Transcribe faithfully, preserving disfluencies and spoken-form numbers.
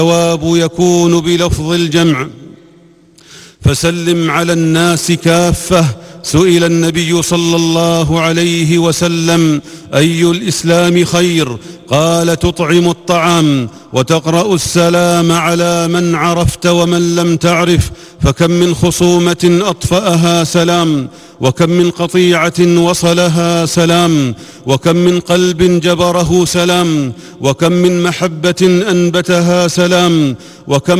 الجواب يكون بلفظ الجمع: فسلم على الناس كافة. سئل النبي صلى الله عليه وسلم: أي الإسلام خير؟ قال: تطعم الطعام وتقرأ السلام على من عرفت ومن لم تعرف. فكم من خصومة أطفأها سلام، وكم من قطيعة وصلها سلام، وكم من قلب جبره سلام، وكم من محبة أنبتها سلام، وكم